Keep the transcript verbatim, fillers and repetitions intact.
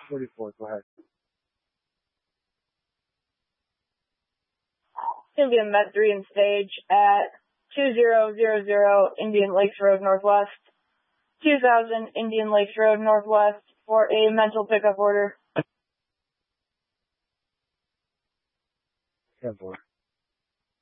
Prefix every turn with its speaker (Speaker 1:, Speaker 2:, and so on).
Speaker 1: forty-four, go ahead.
Speaker 2: Indian Met three in stage at two zero zero zero Indian Lakes Road Northwest, two thousand Indian Lakes Road Northwest for a mental pickup order.
Speaker 1: ten four.